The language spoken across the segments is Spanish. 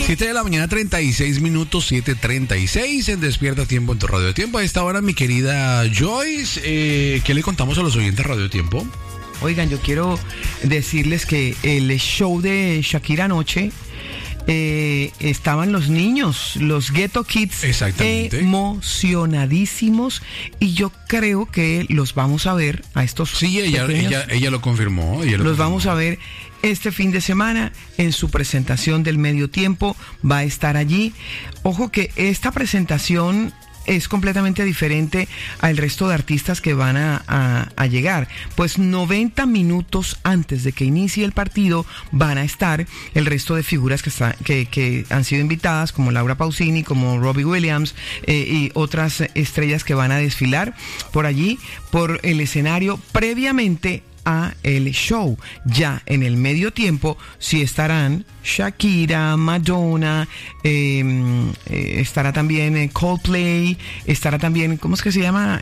7 de la mañana, 36 minutos, 7:36 en Despierta Tiempo en tu Radio Tiempo. A esta hora, mi querida Joyce, ¿qué le contamos a los oyentes de Radio Tiempo? Oigan, yo quiero decirles que el show de Shakira anoche, estaban los niños, los Ghetto Kids, emocionadísimos, y yo creo que los vamos a ver a estos. Sí, ella lo confirmó. Vamos a ver este fin de semana en su presentación del medio tiempo. Va a estar allí. Ojo que esta presentación es completamente diferente al resto de artistas que van a llegar. Pues 90 minutos antes de que inicie el partido van a estar el resto de figuras que han sido invitadas, como Laura Pausini, como Robbie Williams, y otras estrellas que van a desfilar por allí, por el escenario, previamente a el show. Ya en el medio tiempo sí estarán Shakira, Madonna, estará también Coldplay, estará también, ¿cómo es que se llama?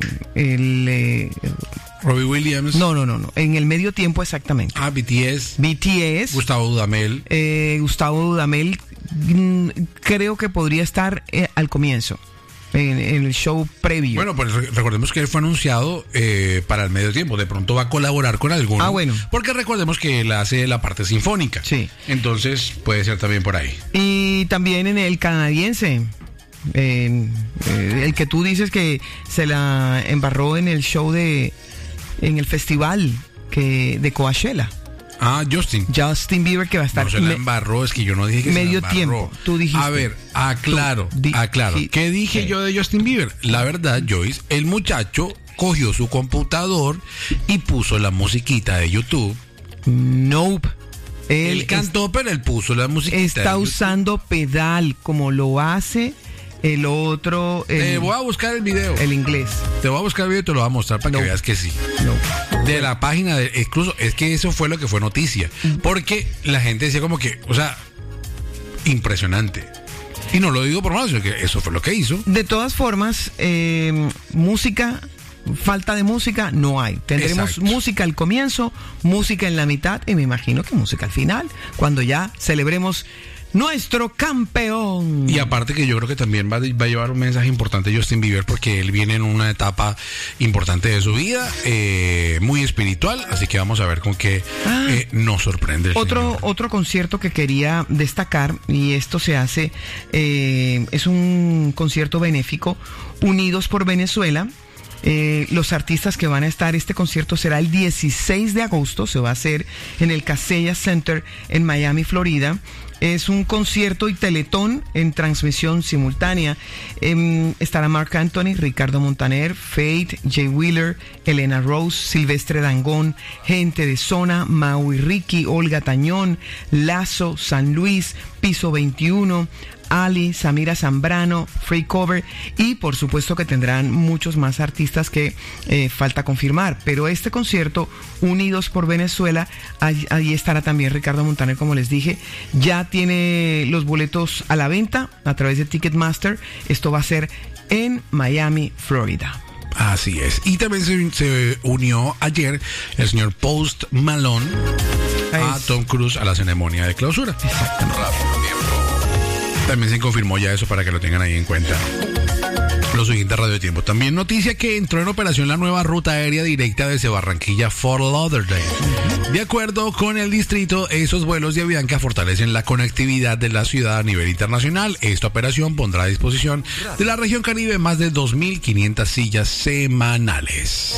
Robbie Williams. No, en el medio tiempo exactamente. BTS. Gustavo Dudamel. Creo que podría estar al comienzo. En el show previo. Bueno, pues recordemos que él fue anunciado para el medio tiempo. De pronto va a colaborar con alguno. Bueno. Porque recordemos que él hace la parte sinfónica. Sí. Entonces puede ser también por ahí. Y también en el canadiense. El que tú dices que se la embarró en el show en el festival de Coachella. Justin Bieber, que va a estar. No se la embarró, es que yo no dije que medio se la embarró. Tiempo, tú dijiste. A ver, aclaro. ¿Qué dije yo de Justin Bieber? La verdad, Joyce, el muchacho cogió su computador y puso la musiquita de YouTube. Nope. Él cantó, pero él puso la musiquita. Está usando pedal, como lo hace el otro. Te voy a buscar el video. El inglés. Te voy a buscar el video y te lo voy a mostrar para que veas que sí. De la página incluso es que eso fue lo que fue noticia, porque la gente decía como que, o sea, impresionante. Y no lo digo por más, sino que eso fue lo que hizo. De todas formas, falta de música no hay. Tendremos música al comienzo, música en la mitad y me imagino que música al final, cuando ya celebremos nuestro campeón. Y aparte que yo creo que también va a llevar un mensaje importante Justin Bieber, porque él viene en una etapa importante de su vida, muy espiritual, así que vamos a ver con qué nos sorprende. Otro concierto que quería destacar, y esto se hace, es un concierto benéfico, Unidos por Venezuela. Los artistas que van a estar, este concierto será el 16 de agosto, se va a hacer en el Casella Center en Miami, Florida. Es un concierto y teletón en transmisión simultánea. Estará Marc Anthony, Ricardo Montaner, Faith, Jay Wheeler, Elena Rose, Silvestre Dangond, Gente de Zona, Mau y Ricky, Olga Tañón, Lazo, San Luis, Piso 21, Ali, Samira Zambrano, Free Cover, y por supuesto que tendrán muchos más artistas que falta confirmar. Pero este concierto, Unidos por Venezuela, allí estará también Ricardo Montaner, como les dije. Ya tiene los boletos a la venta a través de Ticketmaster. Esto va a ser en Miami, Florida. Así es. Y también se unió ayer el señor Post Malone a Tom Cruise a la ceremonia de clausura. Exactamente. También se confirmó ya eso para que lo tengan ahí en cuenta. Lo siguiente, Radio Tiempo. También noticia que entró en operación la nueva ruta aérea directa desde Barranquilla a Fort Lauderdale. De acuerdo con el distrito, esos vuelos de Avianca fortalecen la conectividad de la ciudad a nivel internacional. Esta operación pondrá a disposición de la región Caribe más de 2.500 sillas semanales.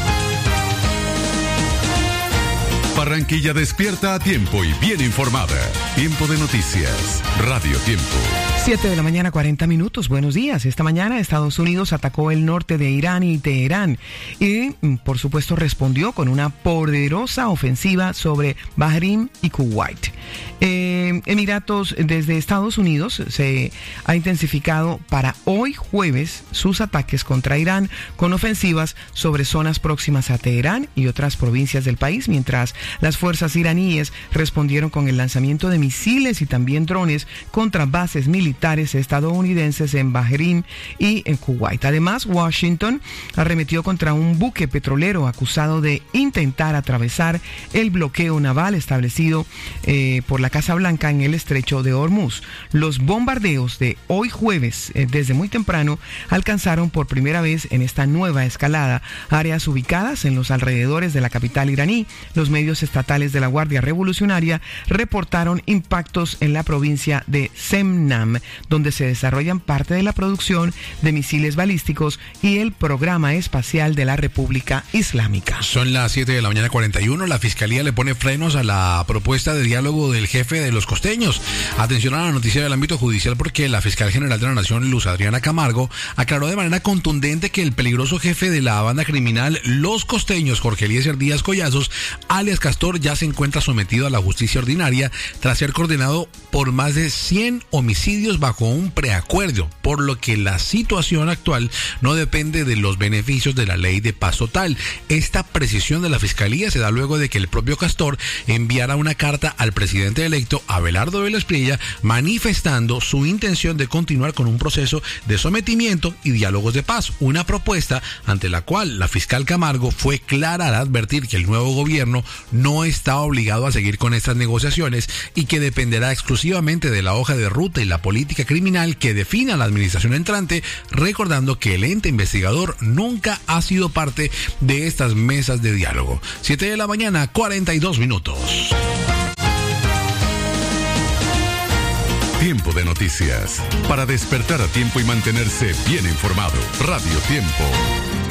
Barranquilla despierta a tiempo y bien informada. Tiempo de noticias. Radio Tiempo. 7 de la mañana, 40 minutos. Buenos días. Esta mañana Estados Unidos atacó el norte de Irán y Teherán y, por supuesto, respondió con una poderosa ofensiva sobre Bahrein y Kuwait. Emiratos, desde Estados Unidos, se ha intensificado para hoy jueves sus ataques contra Irán con ofensivas sobre zonas próximas a Teherán y otras provincias del país, mientras las fuerzas iraníes respondieron con el lanzamiento de misiles y también drones contra bases militares militares estadounidenses en Bahrein y en Kuwait. Además, Washington arremetió contra un buque petrolero acusado de intentar atravesar el bloqueo naval establecido por la Casa Blanca en el estrecho de Hormuz. Los bombardeos de hoy jueves, desde muy temprano, alcanzaron por primera vez en esta nueva escalada áreas ubicadas en los alrededores de la capital iraní. Los medios estatales de la Guardia Revolucionaria reportaron impactos en la provincia de Semnam, donde se desarrollan parte de la producción de misiles balísticos y el programa espacial de la República Islámica. Son las 7:41 a.m. La Fiscalía le pone frenos a la propuesta de diálogo del jefe de los costeños. Atención a la noticia del ámbito judicial, porque la fiscal general de la Nación, Luz Adriana Camargo, aclaró de manera contundente que el peligroso jefe de la banda criminal Los Costeños, Jorge Eliezer Díaz Collazos, alias Castor, ya se encuentra sometido a la justicia ordinaria tras ser condenado por más de 100 homicidios bajo un preacuerdo, por lo que la situación actual no depende de los beneficios de la ley de paz total. Esta precisión de la Fiscalía se da luego de que el propio Castor enviara una carta al presidente electo, Abelardo Vélez Priella, manifestando su intención de continuar con un proceso de sometimiento y diálogos de paz, una propuesta ante la cual la fiscal Camargo fue clara al advertir que el nuevo gobierno no está obligado a seguir con estas negociaciones y que dependerá exclusivamente de la hoja de ruta y la política criminal que defina la administración entrante, recordando que el ente investigador nunca ha sido parte de estas mesas de diálogo. 7:42 a.m. Tiempo de noticias. Para despertar a tiempo y mantenerse bien informado. Radio Tiempo.